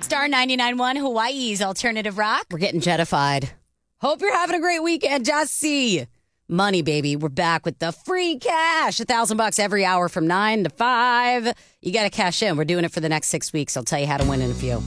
Star 99.1 Hawaii's Alternative Rock. We're getting jetified. Hope you're having a great weekend, Jesse. Money, baby. We're back with the free cash. $1,000 every hour from 9 to 5. You got to cash in. We're doing it for the next 6 weeks. I'll tell you how to win in a few.